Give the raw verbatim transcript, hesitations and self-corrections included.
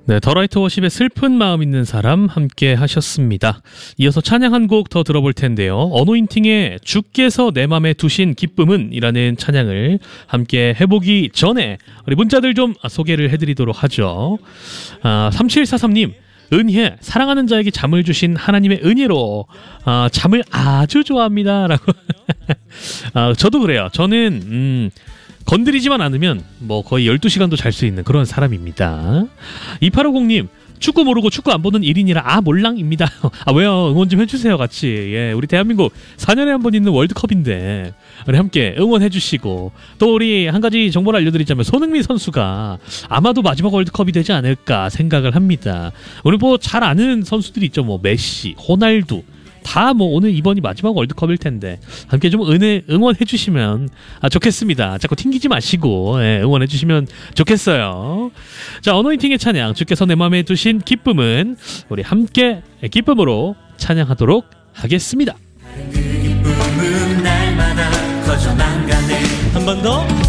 네, 더 라이트 워십의 슬픈 마음 있는 사람 함께 하셨습니다. 이어서 찬양 한 곡 더 들어볼 텐데요. 어노인팅의 주께서 내 맘에 두신 기쁨은 이라는 찬양을 함께 해보기 전에 우리 문자들 좀 소개를 해드리도록 하죠. 아, 삼칠사삼 님, 은혜, 사랑하는 자에게 잠을 주신 하나님의 은혜로 아, 잠을 아주 좋아합니다 라고. 아, 저도 그래요. 저는 음, 건드리지만 않으면 뭐 거의 열두 시간도 잘 수 있는 그런 사람입니다. 이팔오공 님, 축구 모르고 축구 안 보는 일 인이라 아 몰랑입니다. 아 왜요? 응원 좀 해주세요 같이. 예, 우리 대한민국 사 년에 한 번 있는 월드컵인데 우리 함께 응원해 주시고, 또 우리 한 가지 정보를 알려드리자면 손흥민 선수가 아마도 마지막 월드컵이 되지 않을까 생각을 합니다. 우리 뭐 잘 아는 선수들이 있죠. 뭐 메시, 호날두 다 뭐 오늘 이번이 마지막 월드컵일 텐데 함께 좀 은혜 응원해 주시면 아, 좋겠습니다. 자꾸 튕기지 마시고 예, 응원해 주시면 좋겠어요. 자, 어노인팅의 찬양, 주께서 내 마음에 두신 기쁨은 우리 함께 기쁨으로 찬양하도록 하겠습니다. 그 기쁨은 날마다 커져나가네. 한 번 더.